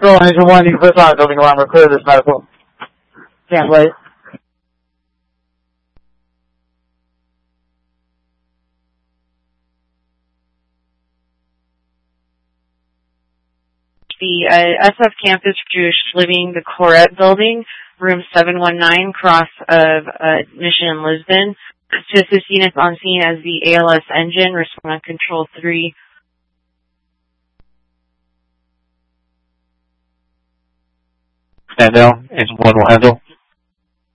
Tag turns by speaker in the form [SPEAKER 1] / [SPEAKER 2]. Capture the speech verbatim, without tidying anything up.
[SPEAKER 1] Control Engine one, you can push on building alarm. We're clear this medical. Can't wait.
[SPEAKER 2] The uh, S F Campus Jewish Living, the Corette Building, room seven one nine, cross of uh, Mission and Lisbon. To assist units on scene as the A L S engine, respond on control three.
[SPEAKER 3] Stand down, engine one will handle.